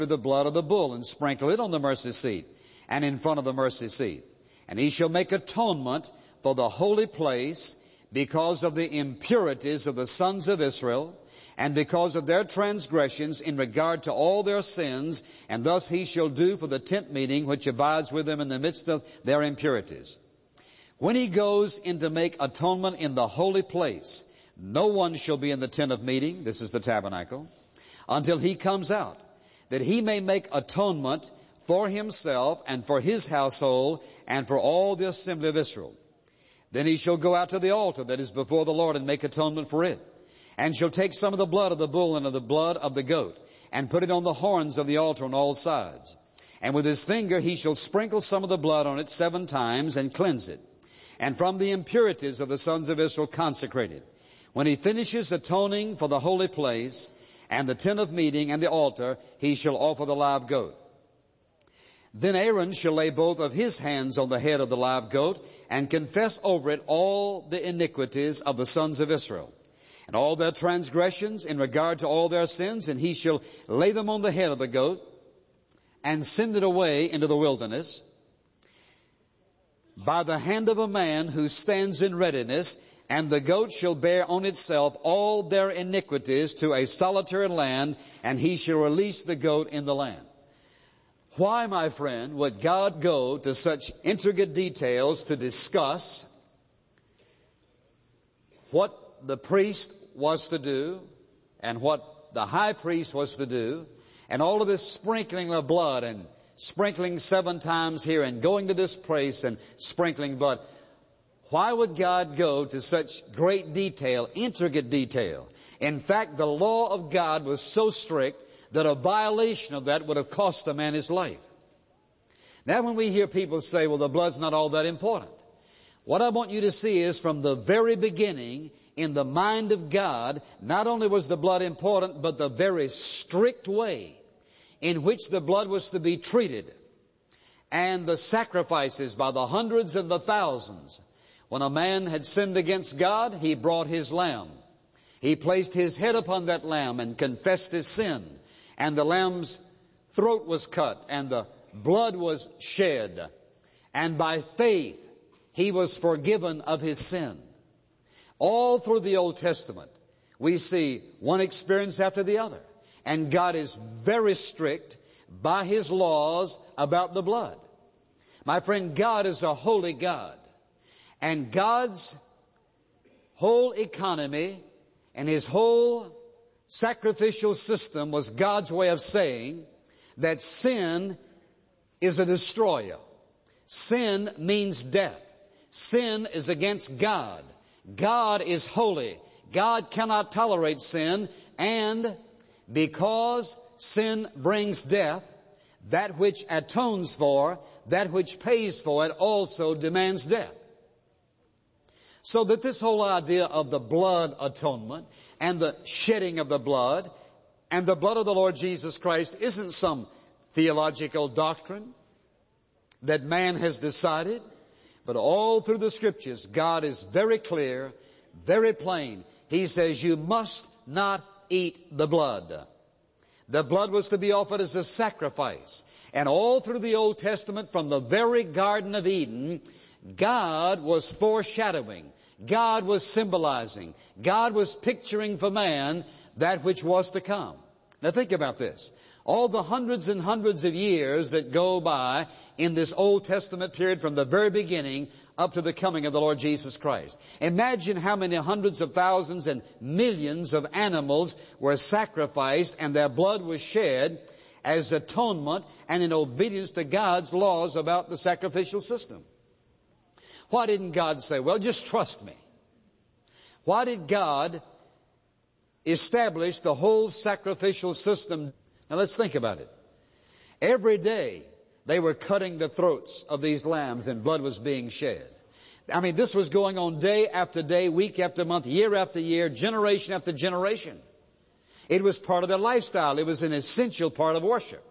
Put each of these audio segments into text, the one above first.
the blood of the bull and sprinkle it on the mercy seat and in front of the mercy seat. And he shall make atonement for the holy place because of the impurities of the sons of Israel and because of their transgressions in regard to all their sins, and thus he shall do for the tent meeting which abides with them in the midst of their impurities. When he goes in to make atonement in the holy place, no one shall be in the tent of meeting, this is the tabernacle, until he comes out, that he may make atonement for himself and for his household and for all the assembly of Israel. Then he shall go out to the altar that is before the Lord and make atonement for it, and shall take some of the blood of the bull and of the blood of the goat, and put it on the horns of the altar on all sides. And with his finger he shall sprinkle some of the blood on it 7 times, and cleanse it. And from the impurities of the sons of Israel consecrate it. When he finishes atoning for the holy place, and the tent of meeting, and the altar, he shall offer the live goat. Then Aaron shall lay both of his hands on the head of the live goat, and confess over it all the iniquities of the sons of Israel, and all their transgressions in regard to all their sins, and he shall lay them on the head of the goat, and send it away into the wilderness, by the hand of a man who stands in readiness, and the goat shall bear on itself all their iniquities to a solitary land, and he shall release the goat in the land. Why, my friend, would God go to such intricate details to discuss what the priest was to do and what the high priest was to do, and all of this sprinkling of blood and sprinkling 7 times here and going to this place and sprinkling blood? Why would God go to such great detail, intricate detail? In fact, the law of God was so strict that a violation of that would have cost a man his life. Now when we hear people say, well, the blood's not all that important, what I want you to see is from the very beginning, in the mind of God, not only was the blood important, but the very strict way in which the blood was to be treated, and the sacrifices by the hundreds and the thousands. When a man had sinned against God, he brought his lamb. He placed his head upon that lamb and confessed his sin. And the lamb's throat was cut, and the blood was shed. And by faith, he was forgiven of his sin. All through the Old Testament, we see one experience after the other. And God is very strict by his laws about the blood. My friend, God is a holy God. And God's whole economy and his whole sacrificial system was God's way of saying that sin is a destroyer. Sin means death. Sin is against God. God is holy. God cannot tolerate sin, and because sin brings death, that which atones for, that which pays for it also demands death. So that this whole idea of the blood atonement and the shedding of the blood and the blood of the Lord Jesus Christ isn't some theological doctrine that man has decided, but all through the Scriptures, God is very clear, very plain. He says, you must not eat the blood. The blood was to be offered as a sacrifice. And all through the Old Testament, from the very Garden of Eden, God was foreshadowing. God was symbolizing. God was picturing for man that which was to come. Now think about this. All the hundreds and hundreds of years that go by in this Old Testament period from the very beginning up to the coming of the Lord Jesus Christ. Imagine how many hundreds of thousands and millions of animals were sacrificed and their blood was shed as atonement and in obedience to God's laws about the sacrificial system. Why didn't God say, well, just trust me? Why did God establish the whole sacrificial system? Now let's think about it. Every day they were cutting the throats of these lambs and blood was being shed. I mean, this was going on day after day, week after month, year after year, generation after generation. It was part of their lifestyle. It was an essential part of worship.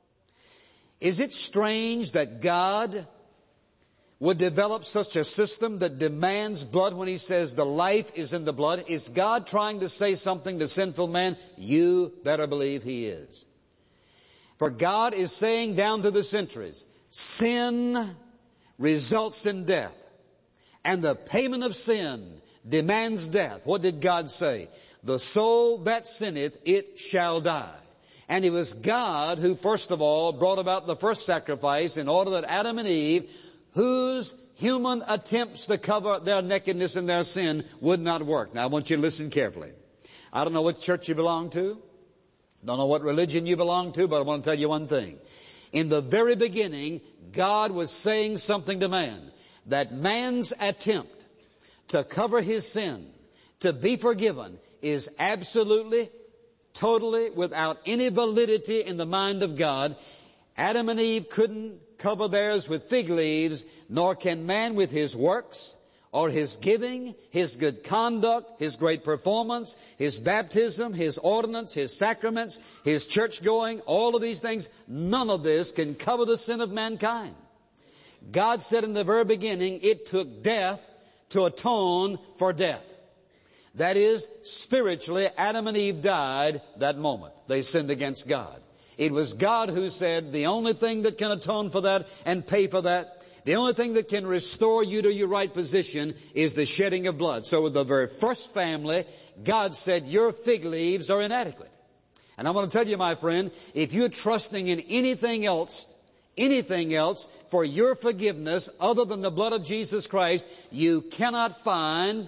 Is it strange that God would develop such a system that demands blood when he says the life is in the blood? Is God trying to say something to sinful man? You better believe he is. For God is saying down through the centuries, sin results in death. And the payment of sin demands death. What did God say? The soul that sinneth, it shall die. And it was God who first of all brought about the first sacrifice in order that Adam and Eve, whose human attempts to cover their nakedness and their sin would not work. Now I want you to listen carefully. I don't know what church you belong to. Don't know what religion you belong to, but I want to tell you one thing. In the very beginning, God was saying something to man. That man's attempt to cover his sin, to be forgiven, is absolutely, totally, without any validity in the mind of God. Adam and Eve couldn't cover theirs with fig leaves, nor can man with his works, or his giving, his good conduct, his great performance, his baptism, his ordinance, his sacraments, his church going, all of these things. None of this can cover the sin of mankind. God said in the very beginning, it took death to atone for death. That is, spiritually, Adam and Eve died that moment. They sinned against God. It was God who said, the only thing that can atone for that and pay for that, the only thing that can restore you to your right position is the shedding of blood. So with the very first family, God said, your fig leaves are inadequate. And I want to tell you, my friend, if you're trusting in anything else for your forgiveness other than the blood of Jesus Christ, you cannot find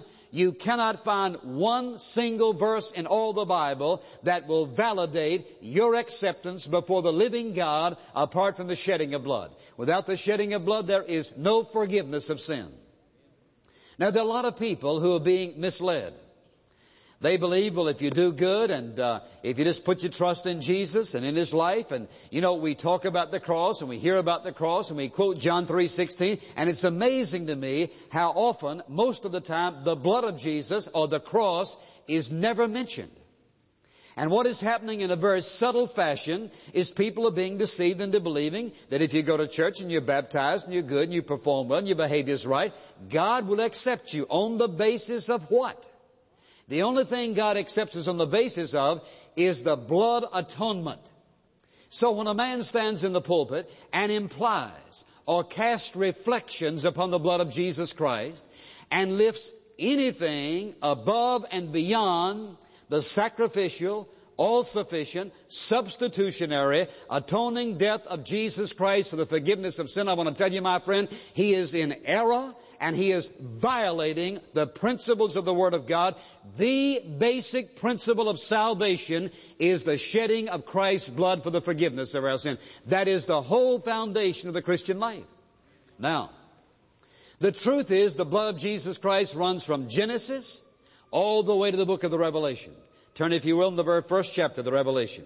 one single verse in all the Bible that will validate your acceptance before the living God apart from the shedding of blood. Without the shedding of blood, there is no forgiveness of sin. Now, there are a lot of people who are being misled. They believe, well, if you do good and if you just put your trust in Jesus and in His life, and, you know, we talk about the cross and we hear about the cross and we quote John 3:16, and it's amazing to me how often, most of the time, the blood of Jesus or the cross is never mentioned. And what is happening in a very subtle fashion is people are being deceived into believing that if you go to church and you're baptized and you're good and you perform well and your behavior is right, God will accept you on the basis of what? The only thing God accepts us on the basis of is the blood atonement. So when a man stands in the pulpit and implies or casts reflections upon the blood of Jesus Christ and lifts anything above and beyond the sacrificial, all-sufficient, substitutionary, atoning death of Jesus Christ for the forgiveness of sin, I want to tell you, my friend, he is in error and he is violating the principles of the Word of God. The basic principle of salvation is the shedding of Christ's blood for the forgiveness of our sin. That is the whole foundation of the Christian life. Now, the truth is the blood of Jesus Christ runs from Genesis all the way to the book of the Revelation. Turn, if you will, in the very first chapter of the Revelation.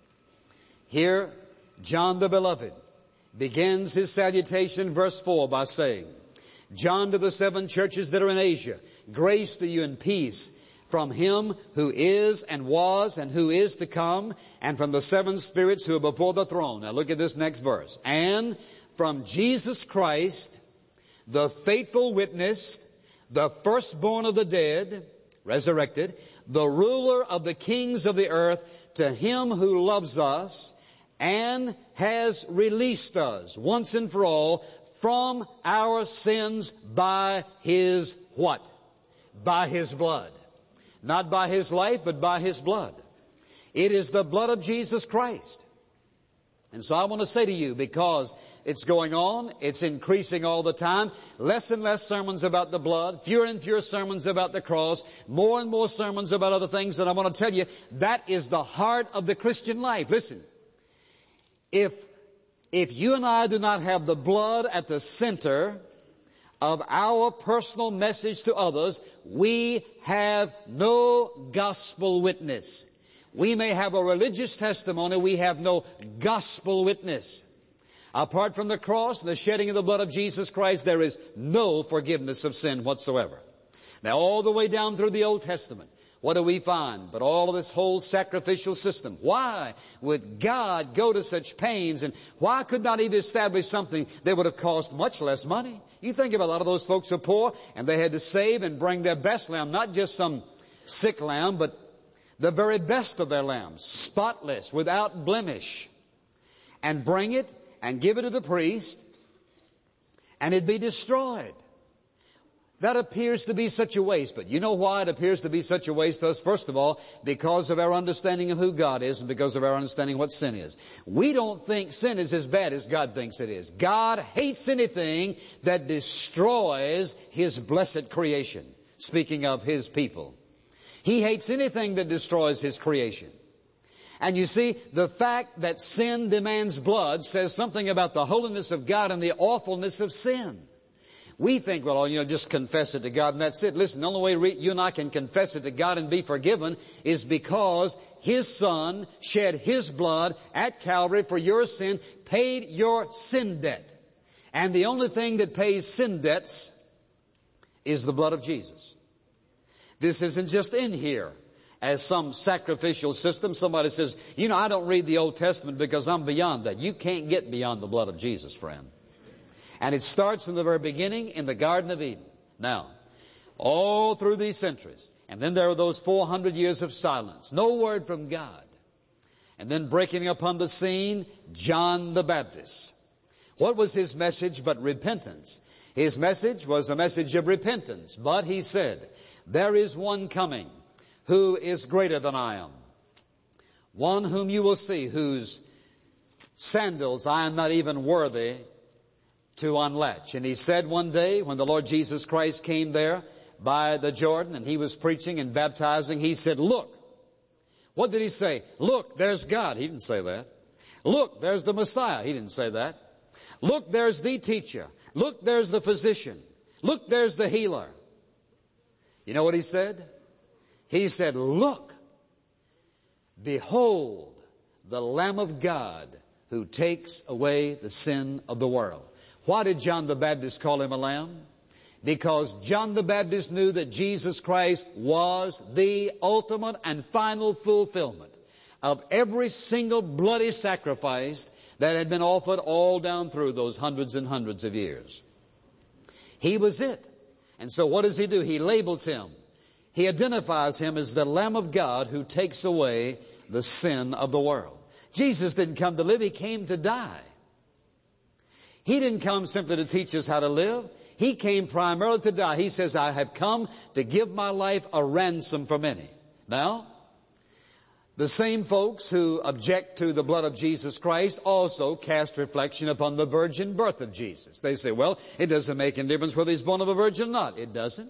Here, John the Beloved begins his salutation in verse 4 by saying, John to the 7 churches that are in Asia, grace to you and peace from Him who is and was and who is to come, and from the 7 spirits who are before the throne. Now look at this next verse. And from Jesus Christ, the faithful witness, the firstborn of the dead, resurrected, the ruler of the kings of the earth, to Him who loves us and has released us once and for all from our sins by His what? By His blood. Not by His life, but by His blood. It is the blood of Jesus Christ. And so I want to say to you, because it's going on, it's increasing all the time, less and less sermons about the blood, fewer and fewer sermons about the cross, more and more sermons about other things, and I want to tell you, that is the heart of the Christian life. Listen, if you and I do not have the blood at the center of our personal message to others, we have no gospel witness. We may have a religious testimony, we have no gospel witness. Apart from the cross and the shedding of the blood of Jesus Christ, there is no forgiveness of sin whatsoever. Now, all the way down through the Old Testament, what do we find? But all of this whole sacrificial system. Why would God go to such pains, and why could not He establish something that would have cost much less money? You think about a lot of those folks who are poor, and they had to save and bring their best lamb, not just some sick lamb, but the very best of their lambs, spotless, without blemish. and bring it and give it to the priest, and it'd be destroyed. That appears to be such a waste. But you know why it appears to be such a waste to us? First of all, because of our understanding of who God is and because of our understanding of what sin is. We don't think sin is as bad as God thinks it is. God hates anything that destroys His blessed creation. Speaking of His people. He hates anything that destroys His creation. And you see, the fact that sin demands blood says something about the holiness of God and the awfulness of sin. We think, well, just confess it to God and that's it. Listen, the only way you and I can confess it to God and be forgiven is because His Son shed His blood at Calvary for your sin, paid your sin debt. And the only thing that pays sin debts is the blood of Jesus. This isn't just in here as some sacrificial system. Somebody says, I don't read the Old Testament because I'm beyond that. You can't get beyond the blood of Jesus, friend. And it starts in the very beginning in the Garden of Eden. Now, all through these centuries. And then there were those 400 years of silence. No word from God. And then breaking upon the scene, John the Baptist. What was his message but repentance? His message was a message of repentance. But he said, there is one coming who is greater than I am. One whom you will see, whose sandals I am not even worthy to unlatch. And he said one day when the Lord Jesus Christ came there by the Jordan and he was preaching and baptizing, he said, look. What did he say? Look, there's God. He didn't say that. Look, there's the Messiah. He didn't say that. Look, there's the teacher. Look, there's the physician. Look, there's the healer. You know what he said? He said, look, behold the Lamb of God who takes away the sin of the world. Why did John the Baptist call him a lamb? Because John the Baptist knew that Jesus Christ was the ultimate and final fulfillment of every single bloody sacrifice that had been offered all down through those hundreds and hundreds of years. He was it. And so what does he do? He labels him. He identifies him as the Lamb of God who takes away the sin of the world. Jesus didn't come to live, He came to die. He didn't come simply to teach us how to live. He came primarily to die. He says, I have come to give my life a ransom for many. Now, the same folks who object to the blood of Jesus Christ also cast reflection upon the virgin birth of Jesus. They say, well, it doesn't make any difference whether He's born of a virgin or not. It doesn't.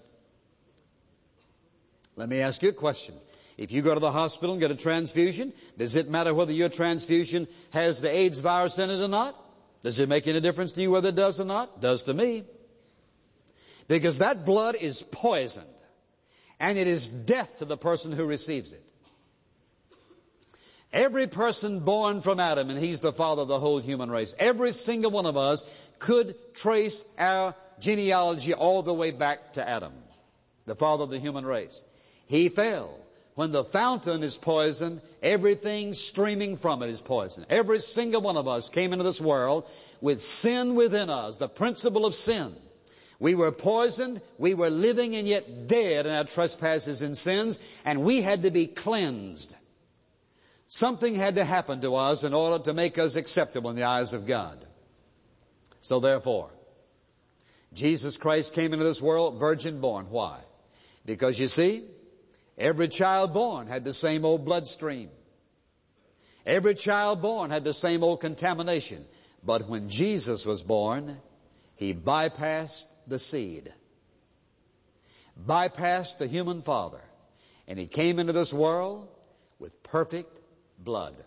Let me ask you a question. If you go to the hospital and get a transfusion, does it matter whether your transfusion has the AIDS virus in it or not? Does it make any difference to you whether it does or not? It does to me. Because that blood is poisoned. And it is death to the person who receives it. Every person born from Adam, and he's the father of the whole human race, every single one of us could trace our genealogy all the way back to Adam, the father of the human race. He fell. When the fountain is poisoned, everything streaming from it is poisoned. Every single one of us came into this world with sin within us, the principle of sin. We were poisoned, we were living and yet dead in our trespasses and sins, and we had to be cleansed. Something had to happen to us in order to make us acceptable in the eyes of God. So therefore, Jesus Christ came into this world virgin born. Why? Because you see, every child born had the same old bloodstream. Every child born had the same old contamination. But when Jesus was born, He bypassed the seed, bypassed the human father, and He came into this world with perfect blood.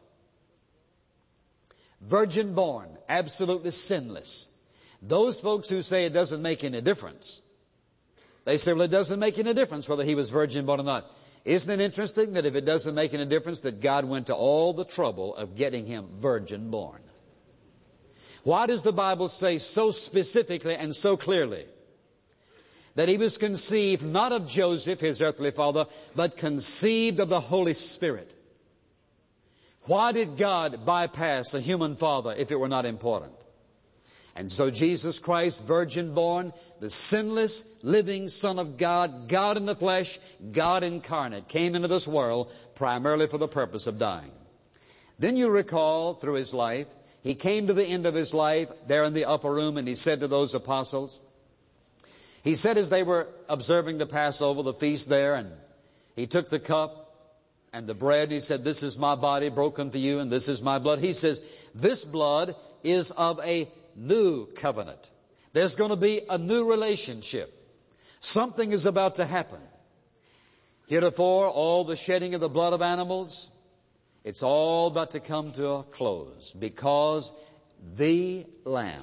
Virgin born, absolutely sinless. Those folks who say it doesn't make any difference, they say, well, it doesn't make any difference whether He was virgin born or not. Isn't it interesting that if it doesn't make any difference that God went to all the trouble of getting Him virgin born? Why does the Bible say so specifically and so clearly that He was conceived not of Joseph, His earthly father, but conceived of the Holy Spirit? Why did God bypass a human father if it were not important? And so Jesus Christ, virgin born, the sinless, living Son of God, God in the flesh, God incarnate, came into this world primarily for the purpose of dying. Then you recall through His life, he came to the end of his life there in the upper room, and he said to those apostles, he said as they were observing the Passover, the feast there, and he took the cup and the bread, he said, this is my body broken for you, and this is my blood. He says, this blood is of a new covenant. There's going to be a new relationship. Something is about to happen. Heretofore, all the shedding of the blood of animals, it's all about to come to a close, because the Lamb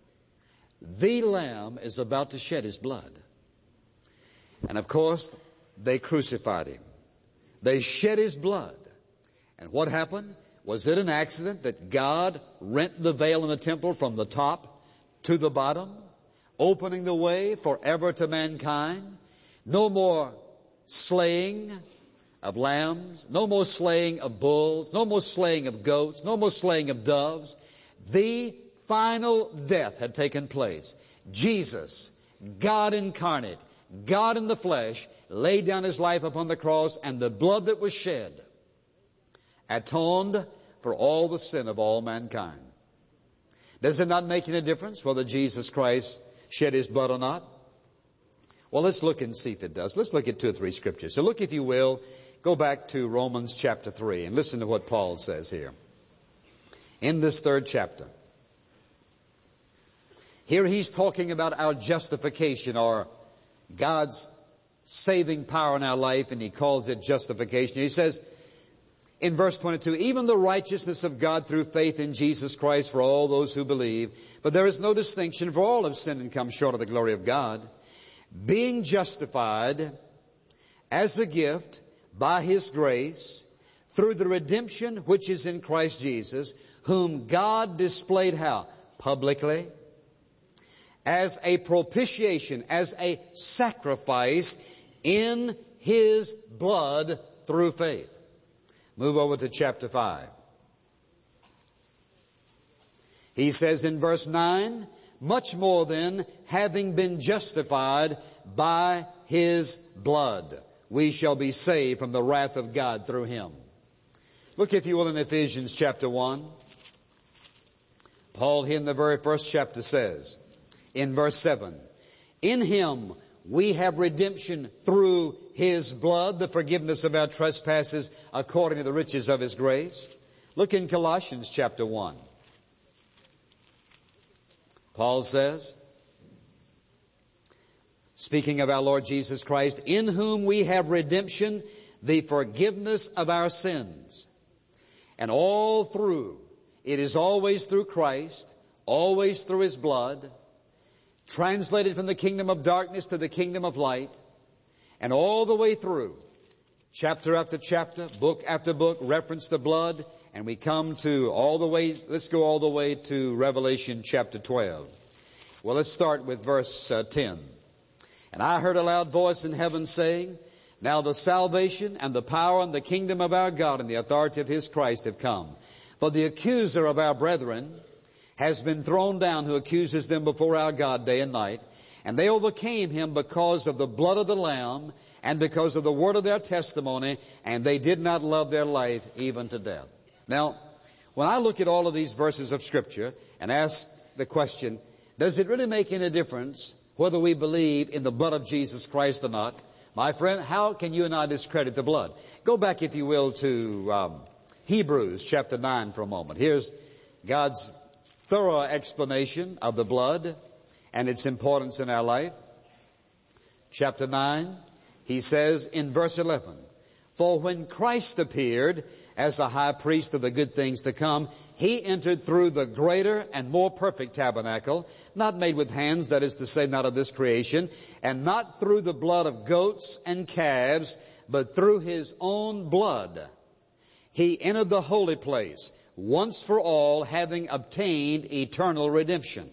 is about to shed his blood. And of course, they crucified him. They shed his blood. And what happened? Was it an accident that God rent the veil in the temple from the top to the bottom, opening the way forever to mankind? No more slaying of lambs, no more slaying of bulls, no more slaying of goats, no more slaying of doves. The final death had taken place. Jesus, God incarnate, God in the flesh, laid down his life upon the cross, and the blood that was shed atoned for all the sin of all mankind. Does it not make any difference whether Jesus Christ shed his blood or not? Well, let's look and see if it does. Let's look at 2 or 3 scriptures. So look, if you will, go back to Romans chapter 3 and listen to what Paul says here. In this 3rd chapter. Here he's talking about our justification, or God's saving power in our life, and he calls it justification. He says in verse 22, even the righteousness of God through faith in Jesus Christ for all those who believe. But there is no distinction, for all have sinned and come short of the glory of God, being justified as a gift by his grace through the redemption which is in Christ Jesus, whom God displayed how? Publicly, as a propitiation, as a sacrifice in his blood through faith. Move over to chapter 5. He says in verse 9, much more then, having been justified by his blood, we shall be saved from the wrath of God through him. Look, if you will, in Ephesians chapter 1. Paul here in the very first chapter says, in verse 7, in him we have redemption through his blood, the forgiveness of our trespasses according to the riches of his grace. Look in Colossians chapter 1. Paul says, speaking of our Lord Jesus Christ, in whom we have redemption, the forgiveness of our sins. And all through, it is always through Christ, always through his blood, translated from the kingdom of darkness to the kingdom of light, and all the way through, chapter after chapter, book after book, reference the blood, and we come to all the way, let's go all the way to Revelation chapter 12. Well, let's start with verse 10. And I heard a loud voice in heaven saying, now the salvation and the power and the kingdom of our God and the authority of his Christ have come. For the accuser of our brethren has been thrown down, who accuses them before our God day and night. And they overcame him because of the blood of the Lamb and because of the word of their testimony, and they did not love their life even to death. Now, when I look at all of these verses of Scripture and ask the question, does it really make any difference whether we believe in the blood of Jesus Christ or not? My friend, how can you and I discredit the blood? Go back, if you will, to Hebrews chapter 9 for a moment. Here's God's thorough explanation of the blood and its importance in our life. Chapter 9, he says in verse 11, for when Christ appeared as the high priest of the good things to come, he entered through the greater and more perfect tabernacle, not made with hands, that is to say, not of this creation, and not through the blood of goats and calves, but through his own blood. He entered the holy place, once for all, having obtained eternal redemption.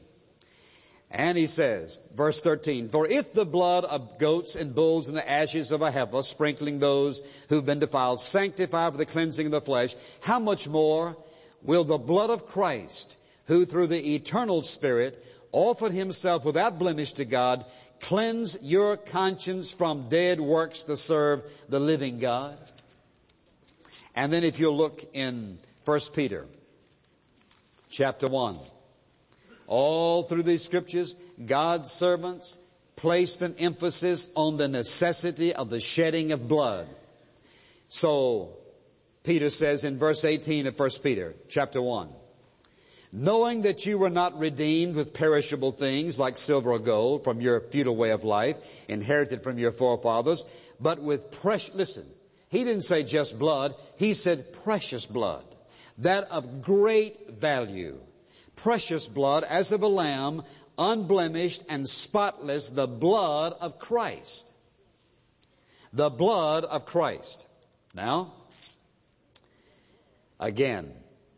And he says, verse 13, for if the blood of goats and bulls and the ashes of a heifer, sprinkling those who've been defiled, sanctify for the cleansing of the flesh, how much more will the blood of Christ, who through the eternal Spirit offered himself without blemish to God, cleanse your conscience from dead works to serve the living God? And then if you'll look in 1 Peter chapter 1. All through these scriptures, God's servants placed an emphasis on the necessity of the shedding of blood. So, Peter says in verse 18 of 1 Peter chapter 1, knowing that you were not redeemed with perishable things like silver or gold from your futile way of life, inherited from your forefathers, but with precious, listen, he didn't say just blood, he said precious blood, that of great value. Precious blood as of a lamb, unblemished and spotless, the blood of Christ. The blood of Christ. Now, again,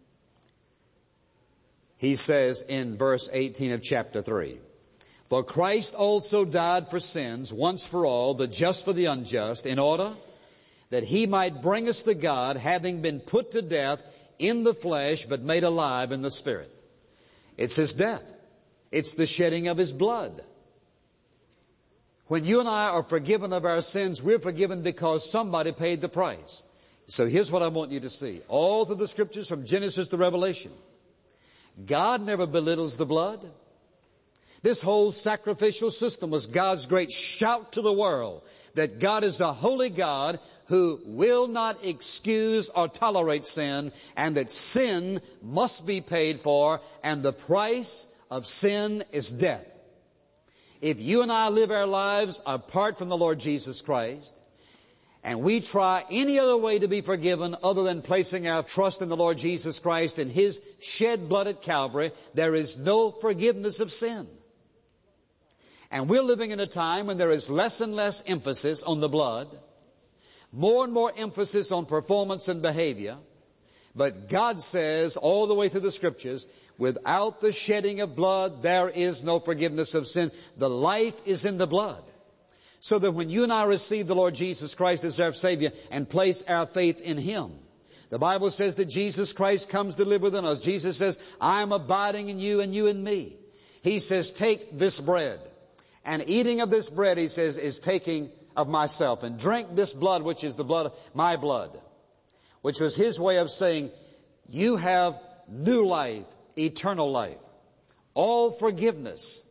he says in verse 18 of chapter 3, for Christ also died for sins once for all, the just for the unjust, in order that he might bring us to God, having been put to death in the flesh, but made alive in the Spirit. It's his death. It's the shedding of his blood. When you and I are forgiven of our sins, we're forgiven because somebody paid the price. So here's what I want you to see. All through the scriptures from Genesis to Revelation, God never belittles the blood. This whole sacrificial system was God's great shout to the world that God is a holy God who will not excuse or tolerate sin, and that sin must be paid for, and the price of sin is death. If you and I live our lives apart from the Lord Jesus Christ, and we try any other way to be forgiven other than placing our trust in the Lord Jesus Christ and his shed blood at Calvary, there is no forgiveness of sin. And we're living in a time when there is less and less emphasis on the blood, more and more emphasis on performance and behavior. But God says all the way through the scriptures, without the shedding of blood, there is no forgiveness of sin. The life is in the blood. So that when you and I receive the Lord Jesus Christ as our Savior and place our faith in him, the Bible says that Jesus Christ comes to live within us. Jesus says, I am abiding in you and you in me. He says, take this bread. And eating of this bread, he says, is taking of myself. And drink this blood, which is the blood, my blood. Which was his way of saying, you have new life, eternal life. All forgiveness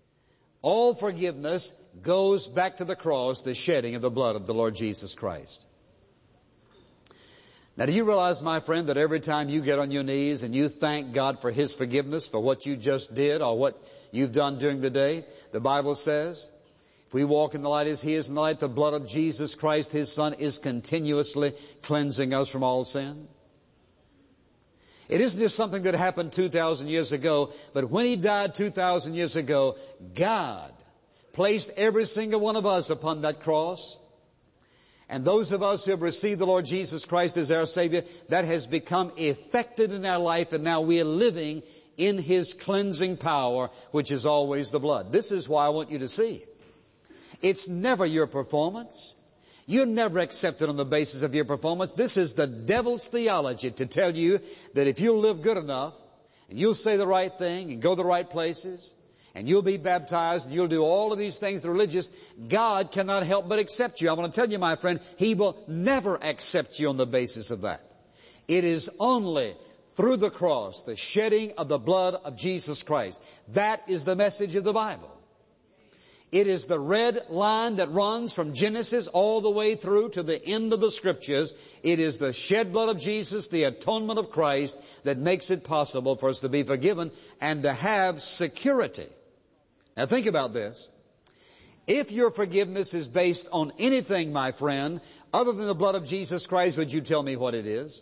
goes back to the cross, the shedding of the blood of the Lord Jesus Christ. Now, do you realize, my friend, that every time you get on your knees and you thank God for his forgiveness for what you just did or what you've done during the day, the Bible says, if we walk in the light as he is in the light, the blood of Jesus Christ, his Son, is continuously cleansing us from all sin. It isn't just something that happened 2,000 years ago, but when he died 2,000 years ago, God placed every single one of us upon that cross. And those of us who have received the Lord Jesus Christ as our Savior, that has become effected in our life, and now we are living in his cleansing power, which is always the blood. This is why I want you to see. It's never your performance. You're never accepted on the basis of your performance. This is the devil's theology to tell you that if you'll live good enough, and you'll say the right thing, and go the right places, and you'll be baptized, and you'll do all of these things, the religious, God cannot help but accept you. I want to tell you, my friend, he will never accept you on the basis of that. It is only through the cross, the shedding of the blood of Jesus Christ. That is the message of the Bible. It is the red line that runs from Genesis all the way through to the end of the scriptures. It is the shed blood of Jesus, the atonement of Christ, that makes it possible for us to be forgiven and to have security. Now think about this. If your forgiveness is based on anything, my friend, other than the blood of Jesus Christ, would you tell me what it is?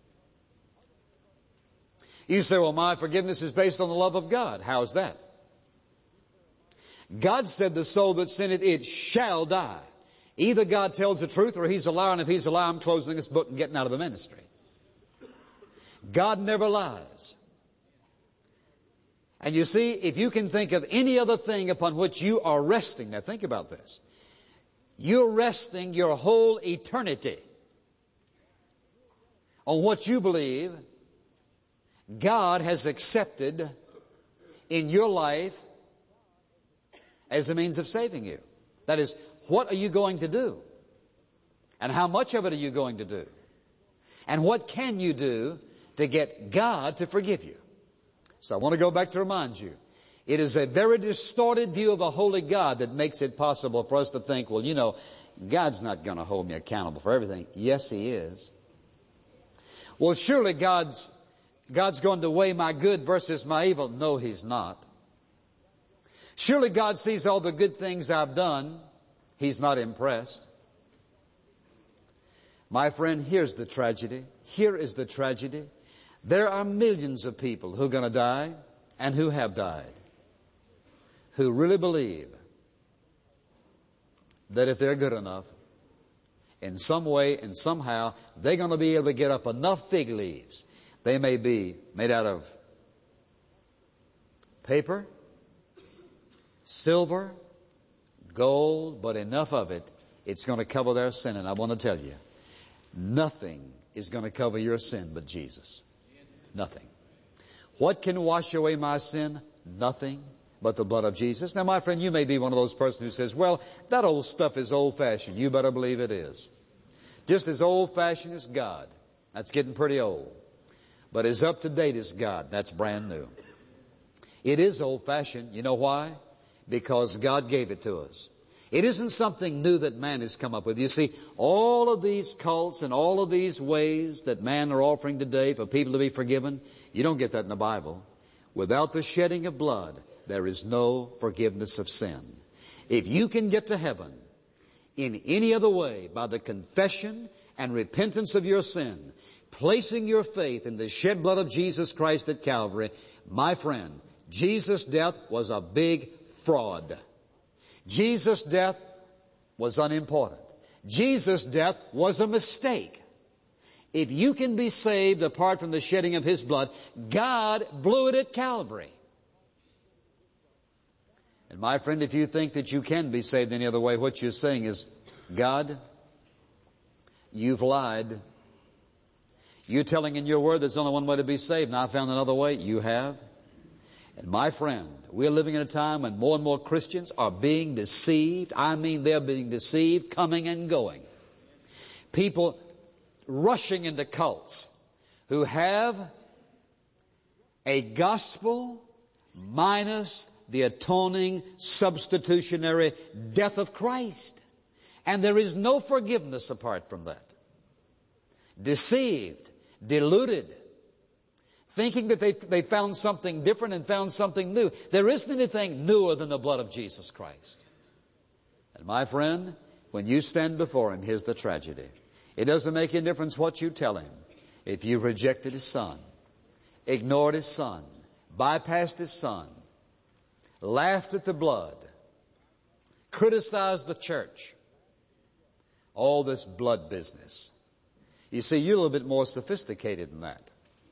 You say, well, my forgiveness is based on the love of God. How's that? God said the soul that sinneth, it shall die. Either God tells the truth or he's a liar, and if he's a liar, I'm closing this book and getting out of the ministry. God never lies. And you see, if you can think of any other thing upon which you are resting, now think about this. You're resting your whole eternity on what you believe God has accepted in your life as a means of saving you. That is, what are you going to do? And how much of it are you going to do? And what can you do to get God to forgive you? So I want to go back to remind you, it is a very distorted view of a holy God that makes it possible for us to think, well, you know, God's not going to hold me accountable for everything. Yes, He is. Well, surely God's going to weigh my good versus my evil. No, He's not. Surely God sees all the good things I've done. He's not impressed. My friend, here's the tragedy. Here is the tragedy. There are millions of people who are going to die and who have died, who really believe that if they're good enough, in some way and somehow, they're going to be able to get up enough fig leaves. They may be made out of paper, silver, gold, but enough of it, it's going to cover their sin. And I want to tell you, nothing is going to cover your sin but Jesus. Nothing. What can wash away my sin? Nothing but the blood of Jesus. Now, my friend, you may be one of those persons who says, well, that old stuff is old-fashioned. You better believe it is. Just as old-fashioned as God. That's getting pretty old. But as up-to-date as God. That's brand new. It is old-fashioned. You know why? Because God gave it to us. It isn't something new that man has come up with. You see, all of these cults and all of these ways that man are offering today for people to be forgiven, you don't get that in the Bible. Without the shedding of blood, there is no forgiveness of sin. If you can get to heaven in any other way, by the confession and repentance of your sin, placing your faith in the shed blood of Jesus Christ at Calvary, my friend, Jesus' death was a big fraud. Jesus' death was unimportant. Jesus' death was a mistake. If you can be saved apart from the shedding of His blood, God blew it at Calvary. And my friend, if you think that you can be saved any other way, what you're saying is, God, you've lied. You're telling in your word there's only one way to be saved, and I found another way. You have. And my friend, we're living in a time when more and more Christians are being deceived. I mean, they're being deceived, coming and going. People rushing into cults who have a gospel minus the atoning, substitutionary death of Christ. And there is no forgiveness apart from that. Deceived, deluded, thinking that they found something different and found something new. There isn't anything newer than the blood of Jesus Christ. And my friend, when you stand before Him, here's the tragedy. It doesn't make any difference what you tell Him. If you've rejected His Son, ignored His Son, bypassed His Son, laughed at the blood, criticized the church, all this blood business. You see, you're a little bit more sophisticated than that.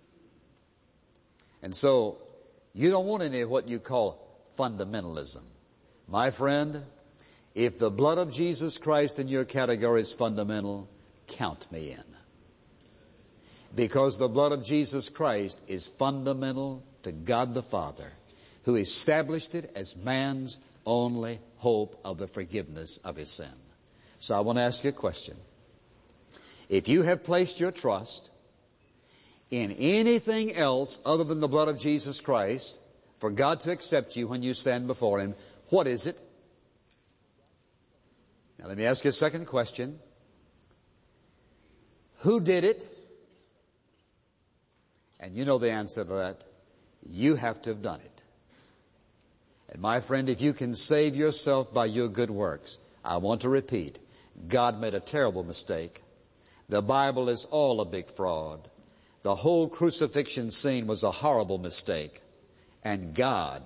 And so, you don't want any of what you call fundamentalism. My friend, if the blood of Jesus Christ in your category is fundamental, count me in. Because the blood of Jesus Christ is fundamental to God the Father, who established it as man's only hope of the forgiveness of his sin. So I want to ask you a question. If you have placed your trust in anything else other than the blood of Jesus Christ, for God to accept you when you stand before Him, what is it? Now let me ask you a second question. Who did it? And you know the answer to that. You have to have done it. And my friend, if you can save yourself by your good works, I want to repeat, God made a terrible mistake. The Bible is all a big fraud. The whole crucifixion scene was a horrible mistake. And God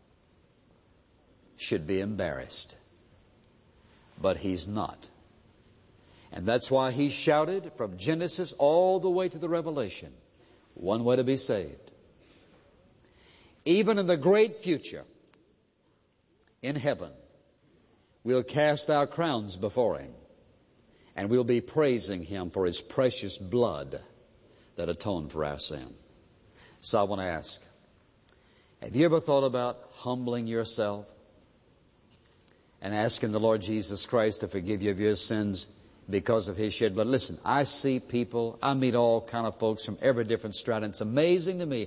should be embarrassed. But He's not. And that's why He shouted from Genesis all the way to the Revelation, one way to be saved. Even in the great future, in heaven, we'll cast our crowns before Him. And we'll be praising Him for His precious blood that atoned for our sin. So I want to ask, have you ever thought about humbling yourself and asking the Lord Jesus Christ to forgive you of your sins because of His shed blood? Listen, I see people, I meet all kind of folks from every different strata. It's amazing to me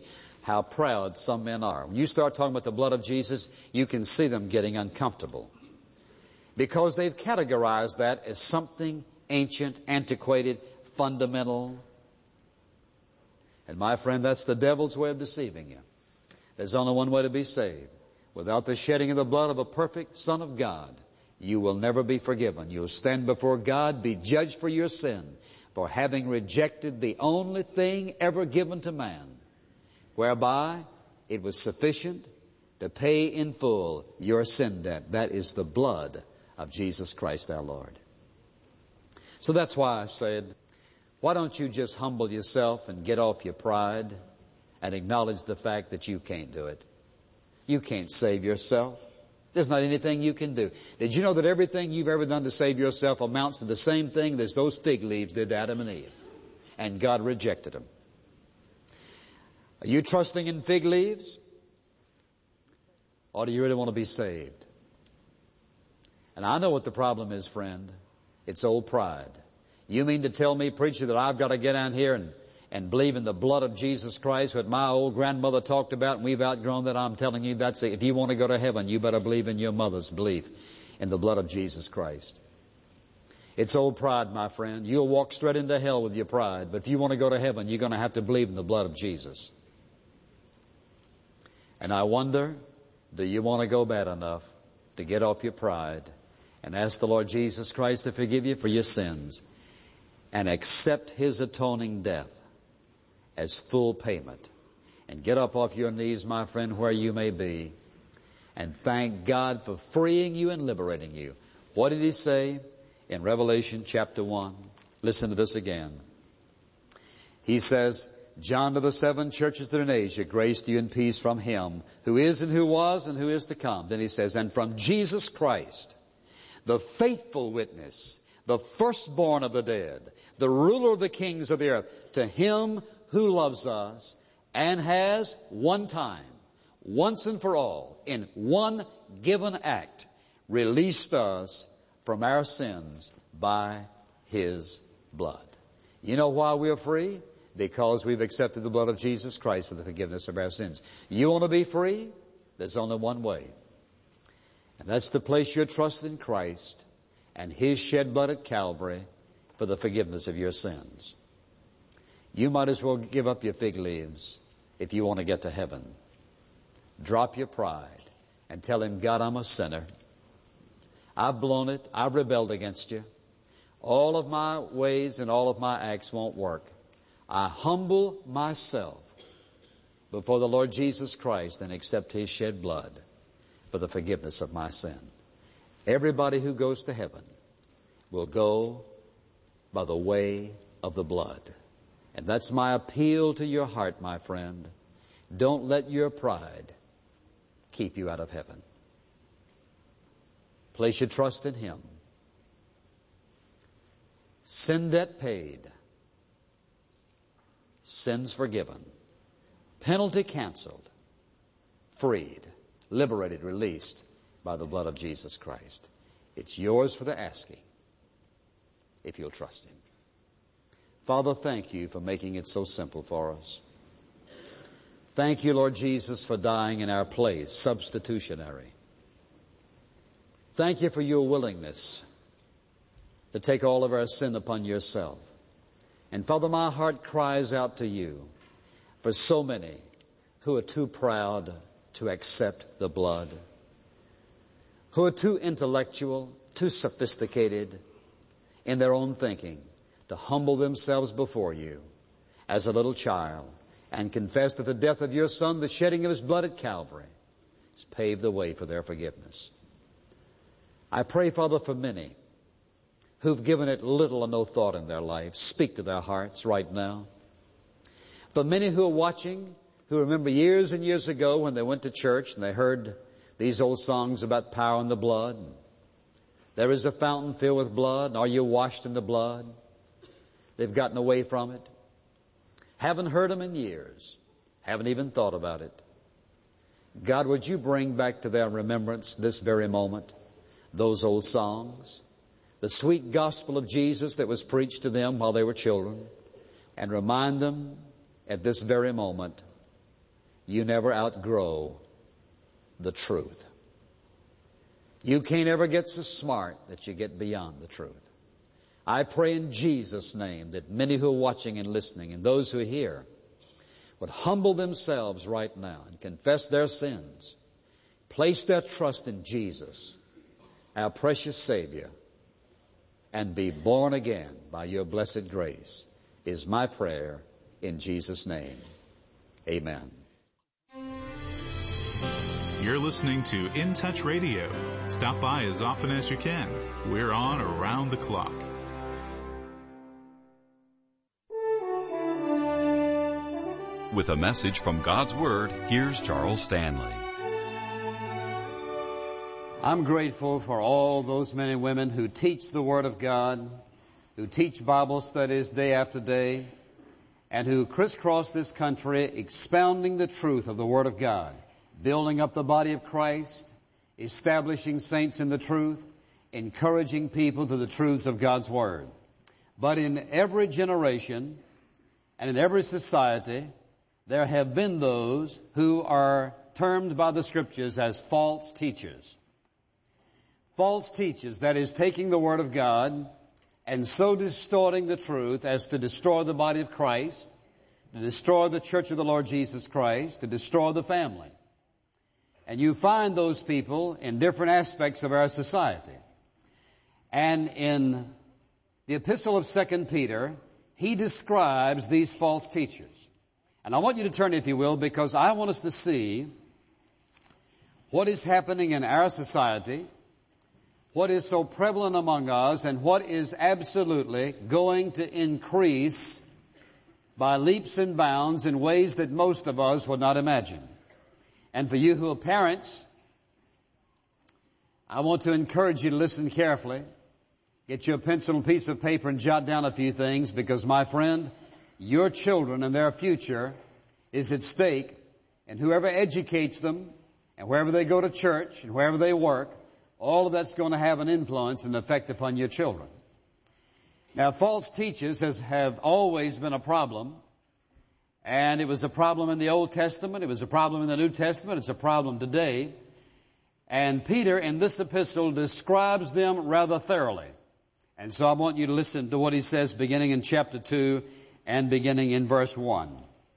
how proud some men are. When you start talking about the blood of Jesus, you can see them getting uncomfortable, because they've categorized that as something ancient, antiquated, fundamental. And my friend, that's the devil's way of deceiving you. There's only one way to be saved. Without the shedding of the blood of a perfect Son of God, you will never be forgiven. You'll stand before God, be judged for your sin, for having rejected the only thing ever given to man, whereby it was sufficient to pay in full your sin debt. That is the blood of Jesus Christ our Lord. So that's why I said, why don't you just humble yourself and get off your pride and acknowledge the fact that you can't do it. You can't save yourself. There's not anything you can do. Did you know that everything you've ever done to save yourself amounts to the same thing as those fig leaves did to Adam and Eve? And God rejected them. Are you trusting in fig leaves? Or do you really want to be saved? And I know what the problem is, friend. It's old pride. You mean to tell me, preacher, that I've got to get down here and believe in the blood of Jesus Christ, what my old grandmother talked about, and we've outgrown that? I'm telling you, that's it. If you want to go to heaven, you better believe in your mother's belief in the blood of Jesus Christ. It's old pride, my friend. You'll walk straight into hell with your pride, but if you want to go to heaven, you're going to have to believe in the blood of Jesus. And I wonder, do you want to go bad enough to get off your pride and ask the Lord Jesus Christ to forgive you for your sins and accept His atoning death as full payment, and get up off your knees, my friend, where you may be, and thank God for freeing you and liberating you. What did He say in Revelation chapter 1? Listen to this again. He says, John to the 7 churches that are in Asia, grace to you and peace from Him who is and who was and who is to come. Then He says, and from Jesus Christ, the faithful witness, the firstborn of the dead, the ruler of the kings of the earth, to Him who loves us and has one time, once and for all, in one given act, released us from our sins by His blood. You know why we are free? Because we've accepted the blood of Jesus Christ for the forgiveness of our sins. You want to be free? There's only one way. And that's to place your trust in Christ and His shed blood at Calvary for the forgiveness of your sins. You might as well give up your fig leaves if you want to get to heaven. Drop your pride and tell Him, God, I'm a sinner. I've blown it. I've rebelled against you. All of my ways and all of my acts won't work. I humble myself before the Lord Jesus Christ and accept His shed blood for the forgiveness of my sin. Everybody who goes to heaven will go by the way of the blood. And that's my appeal to your heart, my friend. Don't let your pride keep you out of heaven. Place your trust in Him. Sin debt paid. Sins forgiven. Penalty canceled. Freed. Liberated. Released by the blood of Jesus Christ. It's yours for the asking if you'll trust Him. Father, thank You for making it so simple for us. Thank You, Lord Jesus, for dying in our place, substitutionary. Thank You for Your willingness to take all of our sin upon Yourself. And Father, my heart cries out to You for so many who are too proud to accept the blood, who are too intellectual, too sophisticated in their own thinking, to humble themselves before You as a little child and confess that the death of Your Son, the shedding of His blood at Calvary, has paved the way for their forgiveness. I pray, Father, for many who've given it little or no thought in their life. Speak to their hearts right now. For many who are watching, who remember years and years ago when they went to church and they heard these old songs about power in the blood. There is a fountain filled with blood. Are you washed in the blood? They've gotten away from it. Haven't heard them in years. Haven't even thought about it. God, would You bring back to their remembrance this very moment those old songs, the sweet gospel of Jesus that was preached to them while they were children, and remind them at this very moment you never outgrow the truth. You can't ever get so smart that you get beyond the truth. I pray in Jesus' name that many who are watching and listening and those who hear would humble themselves right now and confess their sins, place their trust in Jesus, our precious Savior, and be born again by your blessed grace, is my prayer in Jesus' name. Amen. You're listening to In Touch Radio. Stop by as often as you can. We're on around the clock. With a message from God's Word, here's Charles Stanley. I'm grateful for all those men and women who teach the Word of God, who teach Bible studies day after day, and who crisscross this country expounding the truth of the Word of God, building up the body of Christ, establishing saints in the truth, encouraging people to the truths of God's Word. But in every generation and in every society, there have been those who are termed by the Scriptures as false teachers. False teachers, that is, taking the Word of God and so distorting the truth as to destroy the body of Christ, to destroy the church of the Lord Jesus Christ, to destroy the family. And you find those people in different aspects of our society. And in the epistle of 2 Peter, he describes these false teachers. And I want you to turn, if you will, because I want us to see what is happening in our society, what is so prevalent among us, and what is absolutely going to increase by leaps and bounds in ways that most of us would not imagine. And for you who are parents, I want to encourage you to listen carefully. Get you a pencil and piece of paper and jot down a few things, because, my friend, your children and their future is at stake, and whoever educates them, and wherever they go to church, and wherever they work, all of that's going to have an influence and effect upon your children. Now, false teachers have always been a problem, and it was a problem in the Old Testament, it was a problem in the New Testament, it's a problem today. And Peter, in this epistle, describes them rather thoroughly. And so I want you to listen to what he says beginning in chapter 2 and beginning in verse 1.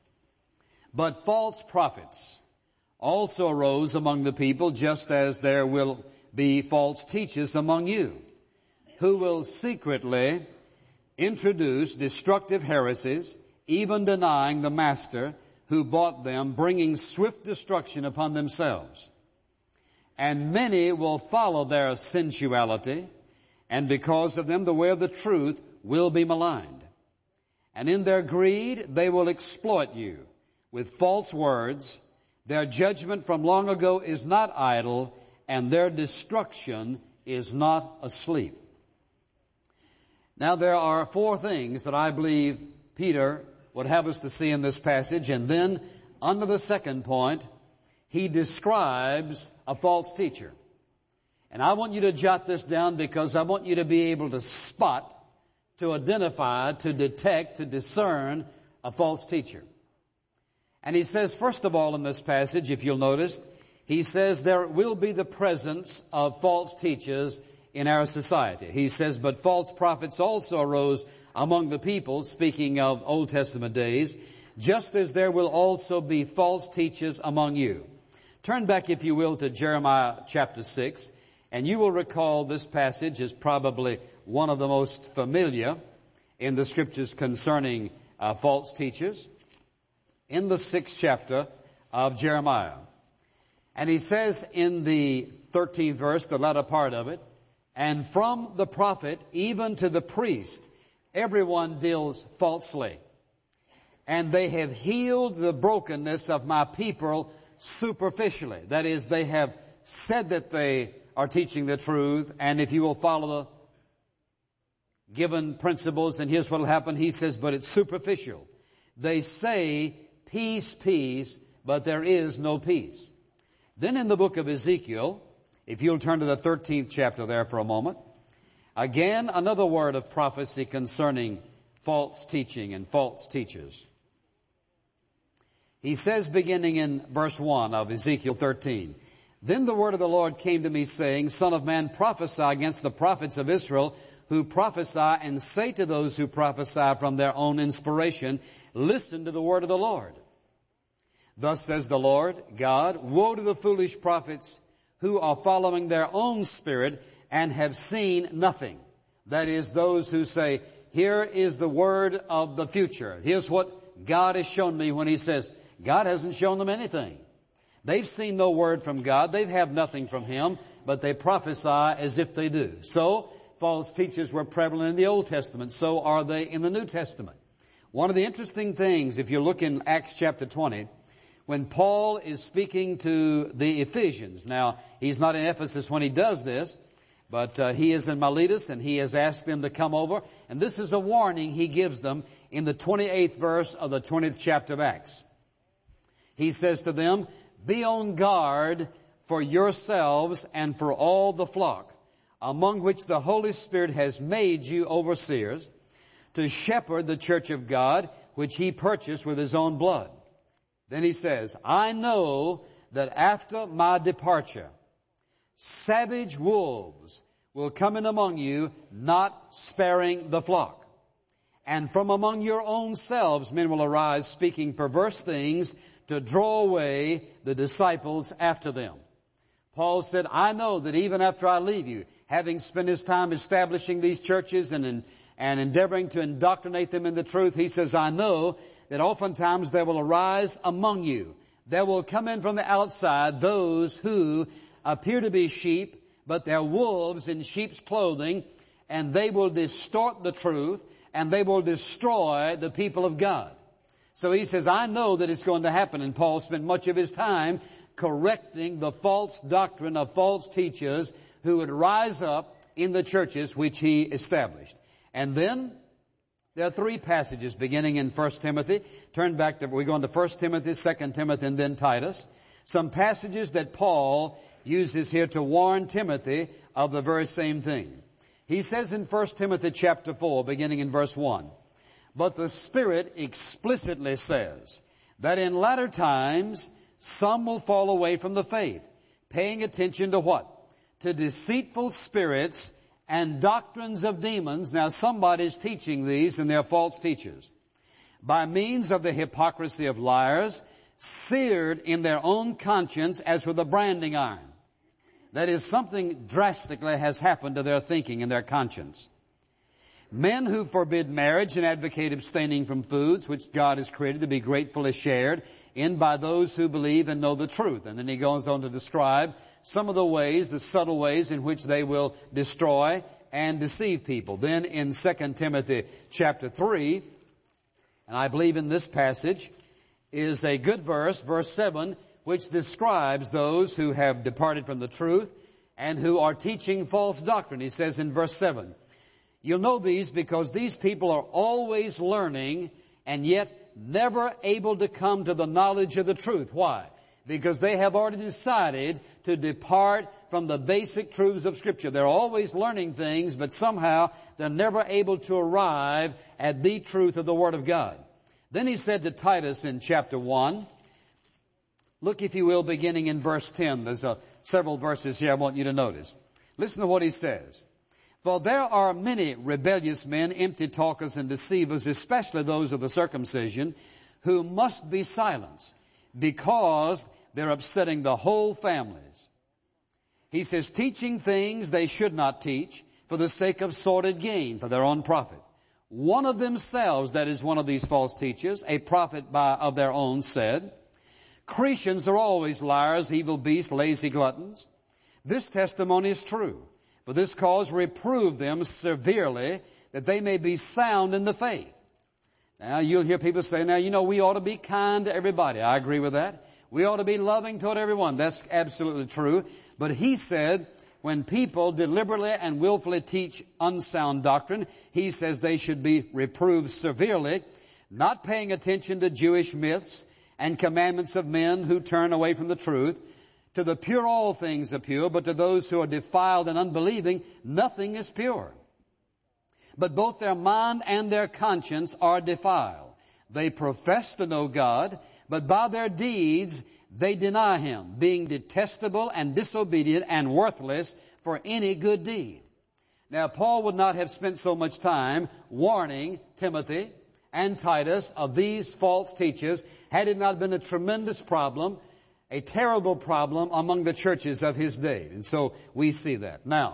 But false prophets also arose among the people, just as there will be false teachers among you, who will secretly introduce destructive heresies, even denying the master who bought them, bringing swift destruction upon themselves. And many will follow their sensuality, and because of them the way of the truth will be maligned. And in their greed they will exploit you with false words. Their judgment from long ago is not idle, and their destruction is not asleep. Now there are 4 things that I believe Peter would have us to see in this passage, and then under the second point, he describes a false teacher. And I want you to jot this down, because I want you to be able to spot, to identify, to detect, to discern a false teacher. And he says, first of all, in this passage, if you'll notice, he says there will be the presence of false teachers in our society. He says, but false prophets also arose among the people, speaking of Old Testament days, just as there will also be false teachers among you. Turn back, if you will, to Jeremiah chapter 6, and you will recall this passage is probably one of the most familiar in the Scriptures concerning false teachers. In the 6th chapter of Jeremiah. And he says in the 13th verse, the latter part of it, and from the prophet even to the priest, everyone deals falsely. And they have healed the brokenness of my people superficially. That is, they have said that they are teaching the truth, and if you will follow the given principles, then here's what will happen. He says, but it's superficial. They say, peace, peace, but there is no peace. Then in the book of Ezekiel, if you'll turn to the 13th chapter there for a moment, again, another word of prophecy concerning false teaching and false teachers. He says, beginning in verse 1 of Ezekiel 13, Then the word of the Lord came to me, saying, Son of man, prophesy against the prophets of Israel, who prophesy, and say to those who prophesy from their own inspiration, Listen to the word of the Lord. Thus says the Lord God, Woe to the foolish prophets who are following their own spirit and have seen nothing. That is, those who say, here is the word of the future. Here's what God has shown me, when He says, God hasn't shown them anything. They've seen no word from God. They've had nothing from Him, but they prophesy as if they do. So, false teachers were prevalent in the Old Testament. So are they in the New Testament. One of the interesting things, if you look in Acts chapter 20, when Paul is speaking to the Ephesians. Now, he's not in Ephesus when he does this, but he is in Miletus, and he has asked them to come over. And this is a warning he gives them in the 28th verse of the 20th chapter of Acts. He says to them, Be on guard for yourselves and for all the flock, among which the Holy Spirit has made you overseers, to shepherd the church of God, which He purchased with His own blood. Then he says, I know that after my departure, savage wolves will come in among you, not sparing the flock. And from among your own selves men will arise, speaking perverse things, to draw away the disciples after them. Paul said, I know that even after I leave you, having spent his time establishing these churches and endeavoring to indoctrinate them in the truth, he says, I know that oftentimes there will arise among you. There will come in from the outside those who appear to be sheep, but they're wolves in sheep's clothing, and they will distort the truth, and they will destroy the people of God. So he says, I know that it's going to happen. And Paul spent much of his time correcting the false doctrine of false teachers who would rise up in the churches which he established. And then there are three passages beginning in 1 Timothy. Turn back to, we're going to 1 Timothy, 2 Timothy, and then Titus. Some passages that Paul uses here to warn Timothy of the very same thing. He says in 1 Timothy chapter 4, beginning in verse 1, But the Spirit explicitly says that in latter times some will fall away from the faith, paying attention to what? To deceitful spirits and doctrines of demons. Now somebody's teaching these, and they're false teachers. By means of the hypocrisy of liars, seared in their own conscience as with a branding iron. That is, something drastically has happened to their thinking and their conscience. Men who forbid marriage and advocate abstaining from foods which God has created to be gratefully shared in by those who believe and know the truth. And then he goes on to describe some of the ways, the subtle ways in which they will destroy and deceive people. Then in 2 Timothy chapter 3, and I believe in this passage, is a good verse, verse 7, which describes those who have departed from the truth and who are teaching false doctrine. He says in verse 7, You'll know these because these people are always learning and yet never able to come to the knowledge of the truth. Why? Because they have already decided to depart from the basic truths of Scripture. They're always learning things, but somehow they're never able to arrive at the truth of the Word of God. Then he said to Titus in chapter 1, look, if you will, beginning in verse 10. There's several verses here I want you to notice. Listen to what he says. For there are many rebellious men, empty talkers and deceivers, especially those of the circumcision, who must be silenced because they're upsetting the whole families. He says, teaching things they should not teach for the sake of sordid gain, for their own profit. One of themselves, that is one of these false teachers, a prophet of their own, said, Cretians are always liars, evil beasts, lazy gluttons. This testimony is true. For this cause reprove them severely, that they may be sound in the faith. Now, you'll hear people say, we ought to be kind to everybody. I agree with that. We ought to be loving toward everyone. That's absolutely true. But he said, when people deliberately and willfully teach unsound doctrine, he says they should be reproved severely, not paying attention to Jewish myths and commandments of men who turn away from the truth. To the pure all things are pure, but to those who are defiled and unbelieving, nothing is pure. But both their mind and their conscience are defiled. They profess to know God, but by their deeds they deny Him, being detestable and disobedient and worthless for any good deed. Now, Paul would not have spent so much time warning Timothy and Titus of these false teachers had it not been a tremendous problem, a terrible problem among the churches of his day. And so we see that. Now,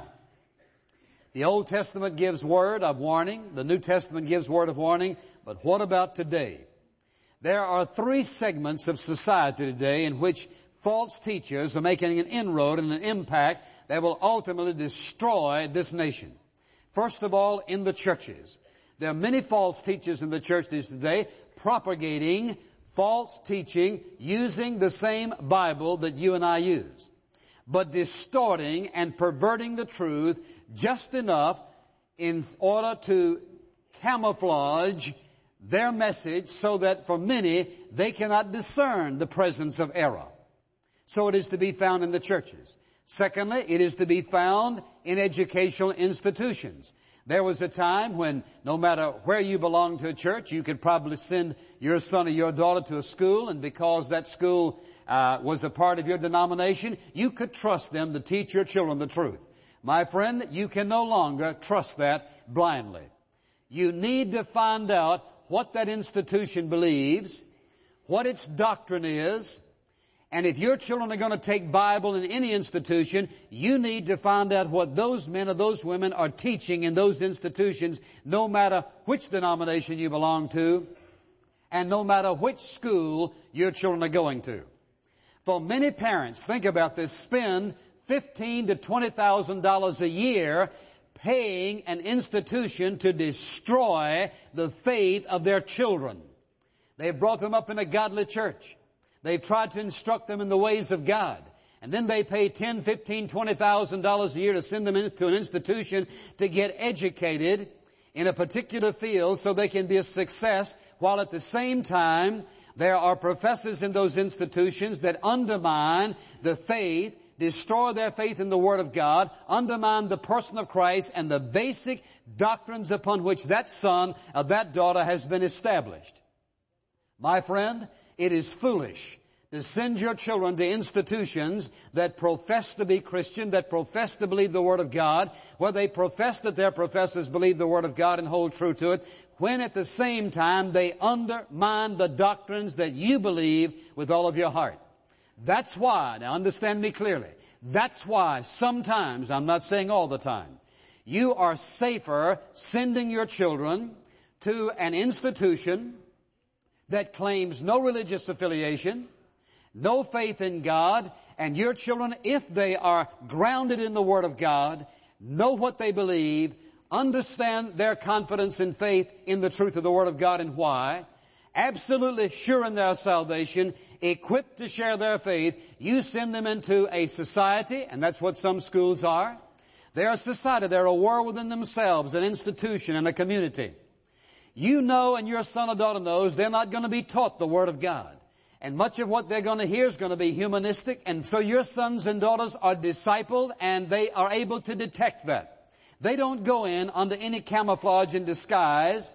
the Old Testament gives word of warning. The New Testament gives word of warning. But what about today? There are three segments of society today in which false teachers are making an inroad and an impact that will ultimately destroy this nation. First of all, in the churches. There are many false teachers in the churches today propagating false teaching using the same Bible that you and I use, but distorting and perverting the truth just enough in order to camouflage their message so that for many they cannot discern the presence of error. So it is to be found in the churches. Secondly, it is to be found in educational institutions. There was a time when no matter where you belonged to a church, you could probably send your son or your daughter to a school, and because that school was a part of your denomination, you could trust them to teach your children the truth. My friend, you can no longer trust that blindly. You need to find out what that institution believes, what its doctrine is, and if your children are going to take Bible in any institution, you need to find out what those men or those women are teaching in those institutions, no matter which denomination you belong to, and no matter which school your children are going to. For many parents, think about this, spend $15,000 to $20,000 a year paying an institution to destroy the faith of their children. They've brought them up in a godly church. They've tried to instruct them in the ways of God. And then they pay $10,000, $15,000, $20,000 a year to send them into an institution to get educated in a particular field so they can be a success, while at the same time there are professors in those institutions that undermine the faith, destroy their faith in the Word of God, undermine the person of Christ and the basic doctrines upon which that son or that daughter has been established. My friend, it is foolish to send your children to institutions that profess to be Christian, that profess to believe the Word of God, where they profess that their professors believe the Word of God and hold true to it, when at the same time they undermine the doctrines that you believe with all of your heart. That's why, now understand me clearly, that's why sometimes, I'm not saying all the time, you are safer sending your children to an institution that claims no religious affiliation, no faith in God, and your children, if they are grounded in the Word of God, know what they believe, understand their confidence and faith in the truth of the Word of God and why, absolutely sure in their salvation, equipped to share their faith, you send them into a society, and that's what some schools are. They're a society, they're a world within themselves, an institution and a community. You know, and your son or daughter knows, they're not going to be taught the Word of God. And much of what they're going to hear is going to be humanistic. And so your sons and daughters are discipled, and they are able to detect that. They don't go in under any camouflage and disguise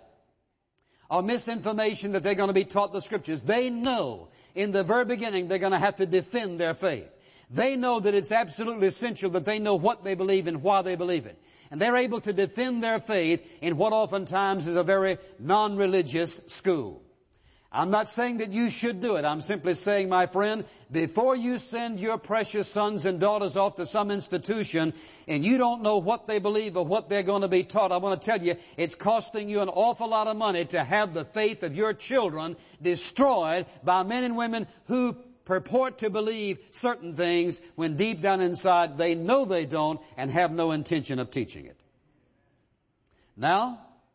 or misinformation that they're going to be taught the Scriptures. They know in the very beginning they're going to have to defend their faith. They know that it's absolutely essential that they know what they believe and why they believe it. And they're able to defend their faith in what oftentimes is a very non-religious school. I'm not saying that you should do it. I'm simply saying, my friend, before you send your precious sons and daughters off to some institution and you don't know what they believe or what they're going to be taught, I want to tell you, it's costing you an awful lot of money to have the faith of your children destroyed by men and women who purport to believe certain things when deep down inside they know they don't and have no intention of teaching it. Now,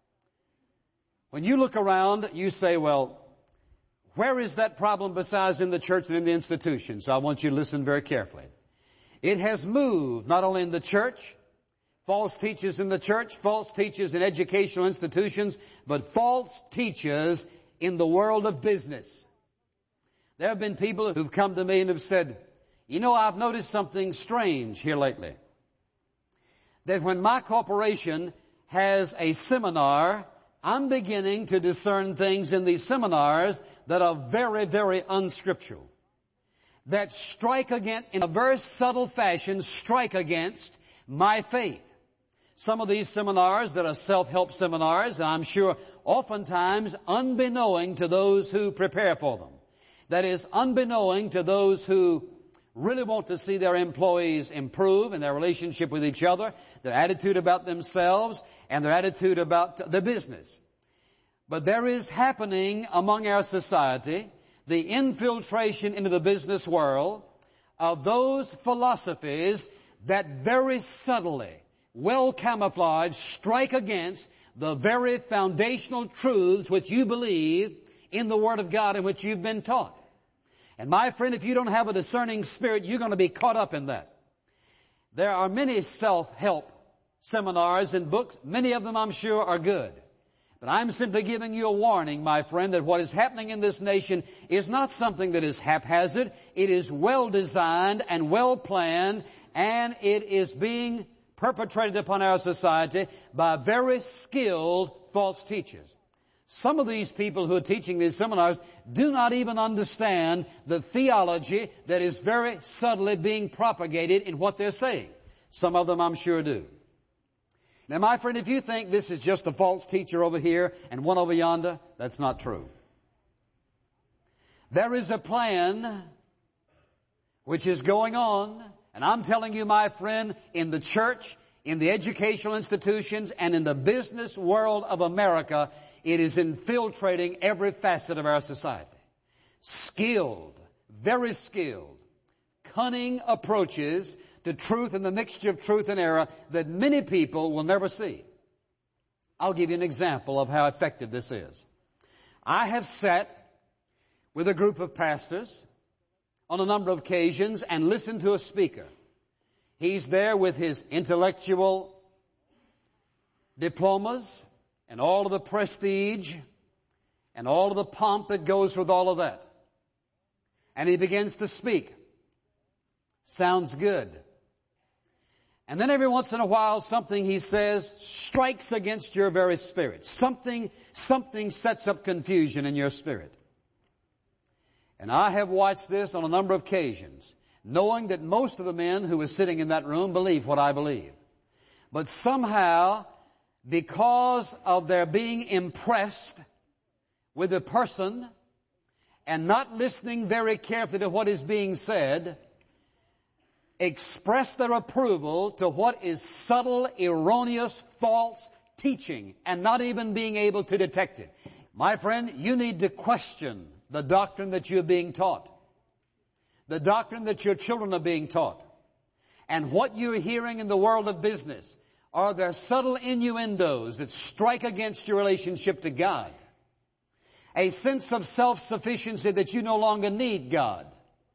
when you look around, you say, well, where is that problem besides in the church and in the institution? So I want you to listen very carefully. It has moved not only in the church, false teachers in the church, false teachers in educational institutions, but false teachers in the world of business. There have been people who've come to me and have said, you know, I've noticed something strange here lately. That when my corporation has a seminar, I'm beginning to discern things in these seminars that are very, very unscriptural, that strike against, in a very subtle fashion, strike against my faith. Some of these seminars that are self-help seminars, I'm sure oftentimes unbeknown to those who prepare for them. That is, unbeknown to those who really want to see their employees improve in their relationship with each other, their attitude about themselves, and their attitude about the business. But there is happening among our society the infiltration into the business world of those philosophies that very subtly, well camouflaged, strike against the very foundational truths which you believe in the Word of God and which you've been taught. And my friend, if you don't have a discerning spirit, you're going to be caught up in that. There are many self-help seminars and books. Many of them, I'm sure, are good. But I'm simply giving you a warning, my friend, that what is happening in this nation is not something that is haphazard. It is well designed and well planned, and it is being perpetrated upon our society by very skilled false teachers. Some of these people who are teaching these seminars do not even understand the theology that is very subtly being propagated in what they're saying. Some of them, I'm sure, do. Now, my friend, if you think this is just a false teacher over here and one over yonder, that's not true. There is a plan which is going on, and I'm telling you, my friend, in the church, in the educational institutions, and in the business world of America, it is infiltrating every facet of our society. Skilled, very skilled, cunning approaches to truth and the mixture of truth and error that many people will never see. I'll give you an example of how effective this is. I have sat with a group of pastors on a number of occasions and listened to a speaker. He's there with his intellectual diplomas and all of the prestige and all of the pomp that goes with all of that. And he begins to speak. Sounds good. And then every once in a while, something he says strikes against your very spirit. Something sets up confusion in your spirit. And I have watched this on a number of occasions, knowing that most of the men who were sitting in that room believe what I believe. But somehow, because of their being impressed with the person and not listening very carefully to what is being said, express their approval to what is subtle, erroneous, false teaching and not even being able to detect it. My friend, you need to question the doctrine that you're being taught, the doctrine that your children are being taught, and what you're hearing in the world of business. Are there subtle innuendos that strike against your relationship to God? A sense of self-sufficiency that you no longer need God.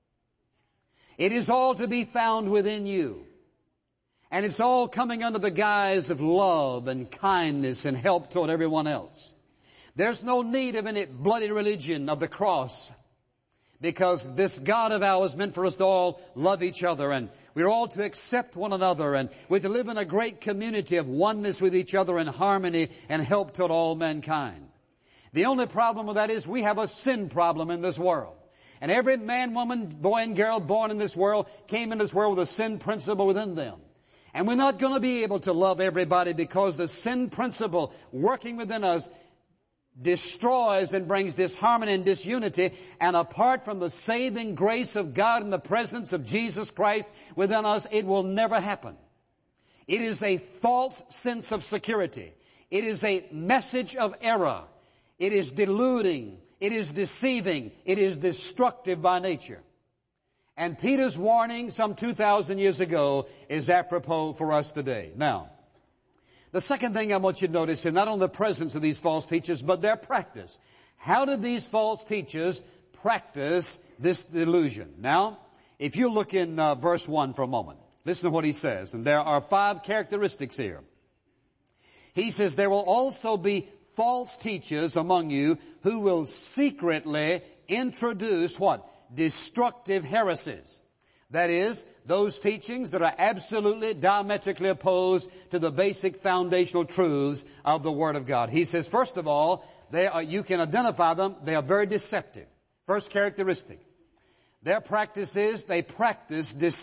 It is all to be found within you. And it's all coming under the guise of love and kindness and help toward everyone else. There's no need of any bloody religion of the cross, because this God of ours meant for us to all love each other, and we're all to accept one another, and we're to live in a great community of oneness with each other in harmony and help toward all mankind. The only problem with that is we have a sin problem in this world. And every man, woman, boy, and girl born in this world came in this world with a sin principle within them. And we're not going to be able to love everybody because the sin principle working within us destroys and brings disharmony and disunity. And apart from the saving grace of God and the presence of Jesus Christ within us, it will never happen. It is a false sense of security. It is a message of error. It is deluding. It is deceiving. It is destructive by nature. And Peter's warning some 2,000 years ago is apropos for us today. Now, the second thing I want you to notice is not only the presence of these false teachers, but their practice. How did these false teachers practice this delusion? Now, if you look in verse 1 for a moment, listen to what he says. And there are 5 characteristics here. He says, there will also be false teachers among you who will secretly introduce what? Destructive heresies. That is, those teachings that are absolutely diametrically opposed to the basic foundational truths of the Word of God. He says, first of all, you can identify them. They are very deceptive. First characteristic. Their practice is they practice deception.